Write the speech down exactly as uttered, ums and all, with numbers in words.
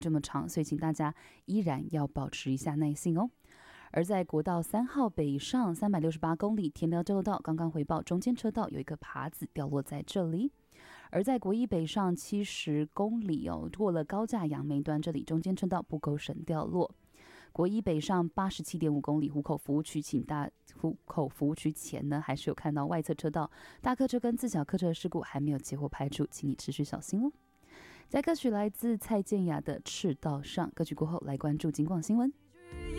这么长，所以请大家依然要保持一下耐性哦。而在国道三号北上三百六十八公里田寮交流道，刚刚回报中间车道有一个耙子掉落在这里。而在国一北上七十公里哦，过了高架杨梅端，这里中间车道不勾绳掉落。国一北上八十七点五公里湖口服务区，请大湖口服务区前呢，还是有看到外侧车道大客车跟自小客车的事故还没有结果排除，请你持续小心哦。在歌曲来自蔡健雅的《赤道上》，歌曲过后来关注警广新闻。